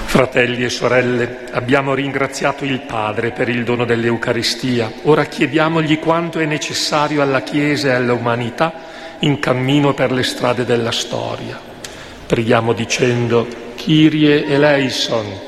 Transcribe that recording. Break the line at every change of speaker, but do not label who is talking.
Fratelli e sorelle, abbiamo ringraziato il Padre per il dono dell'Eucaristia. Ora chiediamogli quanto è necessario alla Chiesa e all'umanità in cammino per le strade della storia. Preghiamo dicendo: Kyrie eleison,